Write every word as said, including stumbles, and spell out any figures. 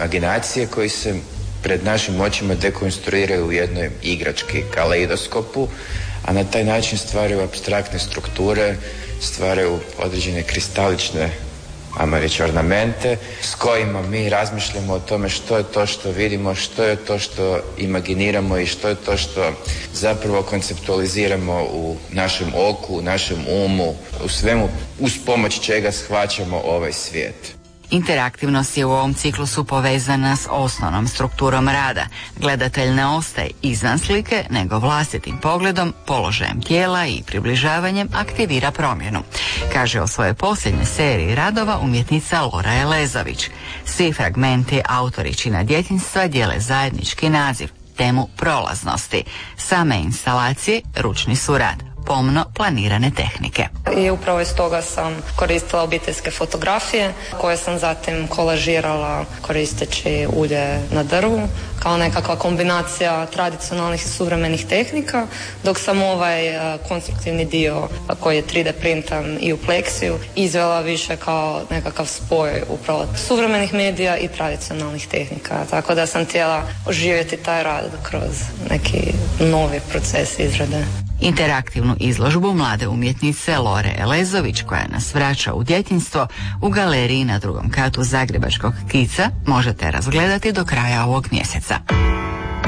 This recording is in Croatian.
imaginacije koji se pred našim očima dekonstruiraju u jednoj igrački, kaleidoskopu, a na taj način stvaraju apstraktne strukture, stvaraju određene kristalične, ajmo reći, ornamente s kojima mi razmišljamo o tome što je to što vidimo, što je to što imaginiramo i što je to što zapravo konceptualiziramo u našem oku, u našem umu, u svemu uz pomoć čega shvaćamo ovaj svijet. Interaktivnost je u ovom ciklusu povezana s osnovnom strukturom rada. Gledatelj ne ostaje izvan slike, nego vlastitim pogledom, položajem tijela i približavanjem aktivira promjenu, kaže o svojoj posljednjoj seriji radova umjetnica Lora Elezović. Svi fragmenti autoričina djetinjstva dijele zajednički naziv, temu prolaznosti. Same instalacije ručni su rad, pomno planirane tehnike. I upravo iz toga sam koristila obiteljske fotografije koje sam zatim kolažirala koristeći ulje na drvu kao nekakva kombinacija tradicionalnih i suvremenih tehnika, dok sam ovaj konstruktivni dio koji je tri D printan i u pleksiju izvela više kao nekakav spoj upravo suvremenih medija i tradicionalnih tehnika. Tako da sam htjela oživjeti taj rad kroz neki novi proces izrade. Interaktivnu izložbu mlade umjetnice Lore Elezović, koja nas vraća u djetinjstvo, u galeriji na drugom katu zagrebačkog Kica možete razgledati do kraja ovog mjeseca.